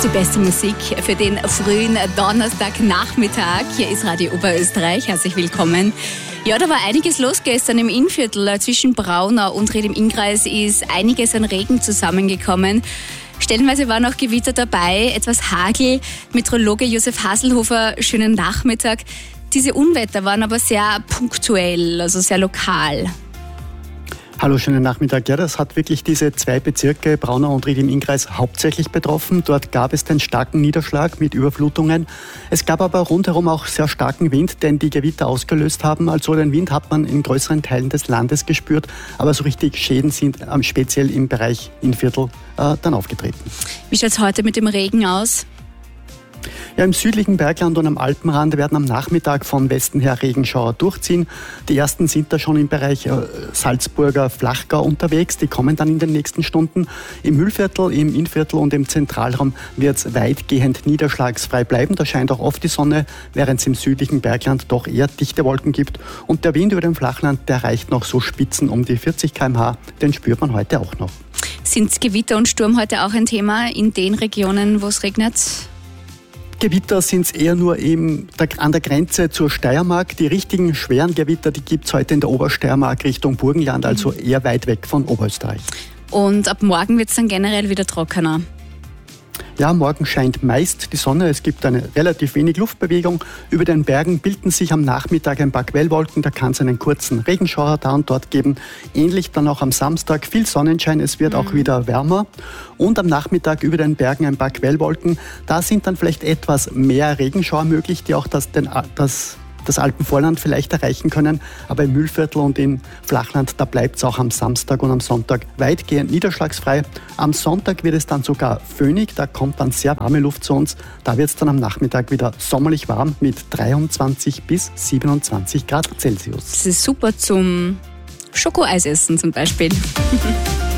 ist die beste Musik für den frühen Donnerstagnachmittag. Hier ist Radio Oberösterreich. Herzlich willkommen. Ja, da war einiges los gestern im Innviertel. Zwischen Braunau und Ried im Innkreis ist einiges an Regen zusammengekommen. Stellenweise waren auch Gewitter dabei, etwas Hagel. Meteorologe Josef Hasselhofer, schönen Nachmittag. Diese Unwetter waren aber sehr punktuell, also sehr lokal. Hallo, schönen Nachmittag. Ja, das hat wirklich diese zwei Bezirke, Braunau und Ried im Innkreis, hauptsächlich betroffen. Dort gab es den starken Niederschlag mit Überflutungen. Es gab aber rundherum auch sehr starken Wind, den die Gewitter ausgelöst haben. Also den Wind hat man in größeren Teilen des Landes gespürt, aber so richtig Schäden sind speziell im Bereich Innviertel dann aufgetreten. Wie schaut es heute mit dem Regen aus? Ja, im südlichen Bergland und am Alpenrand werden am Nachmittag von Westen her Regenschauer durchziehen. Die ersten sind da schon im Bereich Salzburger Flachgau unterwegs. Die kommen dann in den nächsten Stunden. Im Mühlviertel, im Innviertel und im Zentralraum wird es weitgehend niederschlagsfrei bleiben. Da scheint auch oft die Sonne, während es im südlichen Bergland doch eher dichte Wolken gibt. Und der Wind über dem Flachland, der erreicht noch so Spitzen um die 40 km/h. Den spürt man heute auch noch. Sind Gewitter und Sturm heute auch ein Thema in den Regionen, wo es regnet? Gewitter sind es eher nur eben an der Grenze zur Steiermark. Die richtigen schweren Gewitter, die gibt es heute in der Obersteiermark Richtung Burgenland, also eher weit weg von Oberösterreich. Und ab morgen wird es dann generell wieder trockener? Ja, morgen scheint meist die Sonne. Es gibt eine relativ wenig Luftbewegung. Über den Bergen bilden sich am Nachmittag ein paar Quellwolken. Da kann es einen kurzen Regenschauer da und dort geben. Ähnlich dann auch am Samstag viel Sonnenschein. Es wird auch wieder wärmer. Und am Nachmittag über den Bergen ein paar Quellwolken. Da sind dann vielleicht etwas mehr Regenschauer möglich, die auch das Alpenvorland vielleicht erreichen können. Aber im Mühlviertel und im Flachland, da bleibt es auch am Samstag und am Sonntag weitgehend niederschlagsfrei. Am Sonntag wird es dann sogar föhnig, da kommt dann sehr warme Luft zu uns. Da wird es dann am Nachmittag wieder sommerlich warm mit 23 bis 27 Grad Celsius. Das ist super zum Schokoeisessen zum Beispiel.